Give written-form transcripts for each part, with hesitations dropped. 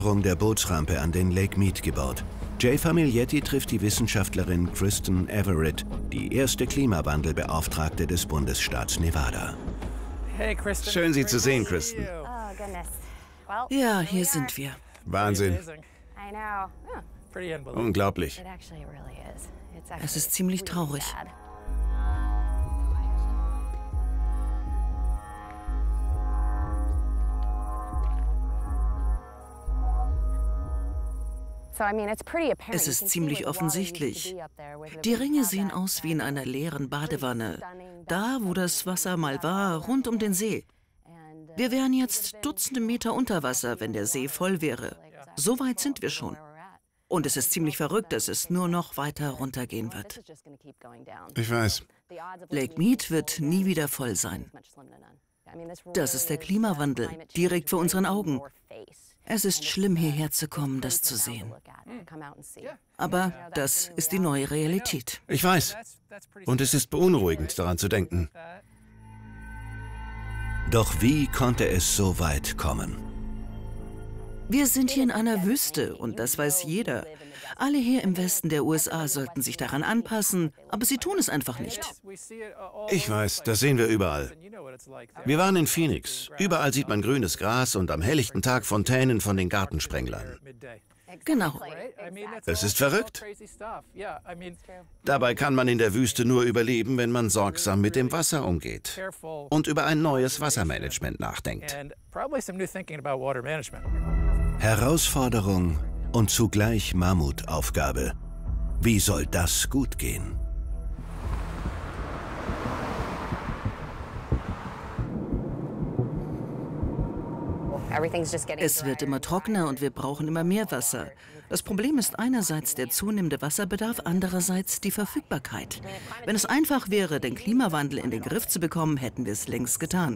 Der Bootsrampe an den Lake Mead gebaut. Jay Famiglietti trifft die Wissenschaftlerin Kristen Everett, die erste Klimawandelbeauftragte des Bundesstaats Nevada. Schön, Sie zu sehen, Kristen. Ja, hier sind wir. Wahnsinn. Unglaublich. Es ist ziemlich traurig. Es ist ziemlich offensichtlich. Die Ringe sehen aus wie in einer leeren Badewanne. Da, wo das Wasser mal war, rund um den See. Wir wären jetzt Dutzende Meter unter Wasser, wenn der See voll wäre. So weit sind wir schon. Und es ist ziemlich verrückt, dass es nur noch weiter runtergehen wird. Ich weiß. Lake Mead wird nie wieder voll sein. Das ist der Klimawandel, direkt vor unseren Augen. Es ist schlimm, hierher zu kommen, das zu sehen. Aber das ist die neue Realität. Ich weiß. Und es ist beunruhigend, daran zu denken. Doch wie konnte es so weit kommen? Wir sind hier in einer Wüste und das weiß jeder. Alle hier im Westen der USA sollten sich daran anpassen, aber sie tun es einfach nicht. Ich weiß, das sehen wir überall. Wir waren in Phoenix. Überall sieht man grünes Gras und am helllichten Tag Fontänen von den Gartensprenglern. Genau. Es ist verrückt. Dabei kann man in der Wüste nur überleben, wenn man sorgsam mit dem Wasser umgeht und über ein neues Wassermanagement nachdenkt. Herausforderung und zugleich Mammutaufgabe. Wie soll das gut gehen? Es wird immer trockener und wir brauchen immer mehr Wasser. Das Problem ist einerseits der zunehmende Wasserbedarf, andererseits die Verfügbarkeit. Wenn es einfach wäre, den Klimawandel in den Griff zu bekommen, hätten wir es längst getan.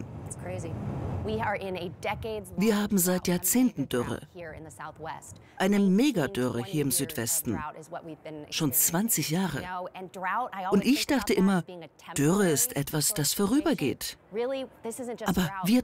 Wir haben seit Jahrzehnten Dürre. Eine Megadürre hier im Südwesten. Schon 20 Jahre. Und ich dachte immer, Dürre ist etwas, das vorübergeht. Aber wir